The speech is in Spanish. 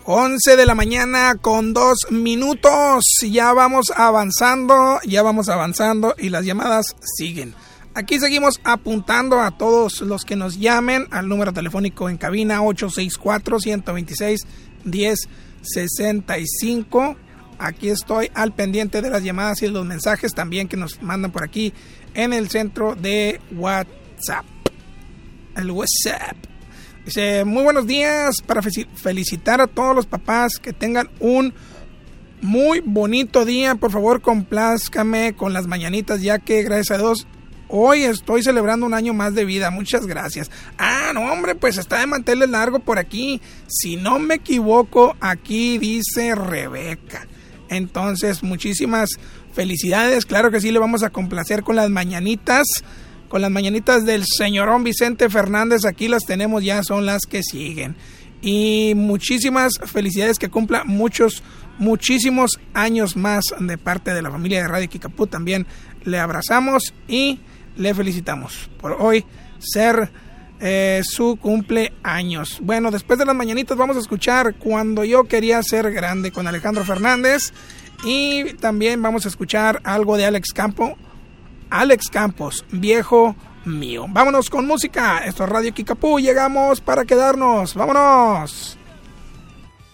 11 de la mañana con 2 minutos. Ya vamos avanzando y las llamadas siguen. Aquí seguimos apuntando a todos los que nos llamen al número telefónico en cabina 864-126-1065. Aquí estoy al pendiente de las llamadas y de los mensajes también que nos mandan por aquí en el centro de WhatsApp. El WhatsApp. Dice, muy buenos días, para felicitar a todos los papás, que tengan un muy bonito día. Por favor, complázcame con las mañanitas, ya que gracias a Dios hoy estoy celebrando un año más de vida. Muchas gracias. No, hombre, pues está de manteles largo por aquí. Si no me equivoco, aquí dice Rebeca. Entonces, muchísimas felicidades. Claro que sí, le vamos a complacer con las mañanitas. Con las mañanitas del señorón Vicente Fernández. Aquí las tenemos, ya son las que siguen. Y muchísimas felicidades, que cumpla muchísimos años más de parte de la familia de Radio Kickapoo. También le abrazamos y le felicitamos por hoy ser su cumpleaños. Bueno, después de las mañanitas vamos a escuchar Cuando yo quería ser grande con Alejandro Fernández, y también vamos a escuchar algo de Alex Campos, Viejo Mío. Vámonos con música. Esto es Radio Kickapoo, llegamos para quedarnos. Vámonos.